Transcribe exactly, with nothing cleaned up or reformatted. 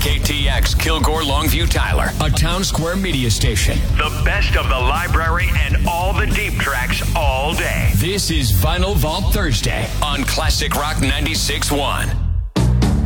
K T X Kilgore Longview Tyler, a Town Square media station. The best of the library and all the deep tracks all day. This is Vinyl Vault Thursday on Classic Rock ninety-six point one.